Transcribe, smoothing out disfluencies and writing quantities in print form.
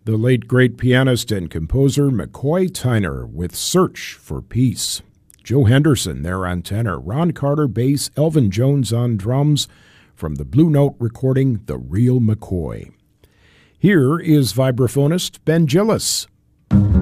The late great pianist and composer McCoy Tyner with Search for Peace. Joe Henderson there on tenor, Ron Carter bass, Elvin Jones on drums, from the Blue Note recording The Real McCoy. Here is vibraphonist Ben Gillis.